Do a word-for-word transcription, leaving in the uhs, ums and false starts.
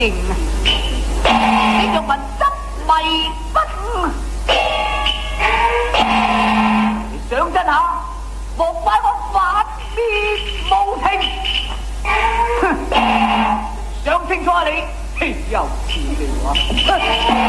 你若問執迷不悟，你想真下，莫怪我反面無情。哼，想清楚啊你，豈有此理啊！